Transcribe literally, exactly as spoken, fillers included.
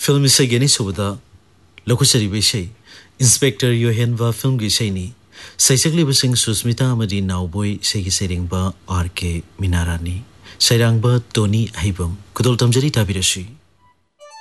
Film इसेगेनी सुबदा लकुचरी बेशे inspector योहेनवा film की Saini सैसकली busing Sushmita अमदी नावबोय सेगी सेरिंगबा are के मिनारानी सैरांगबा Tony हाइबम कुदल तमजरी ताबिरसी।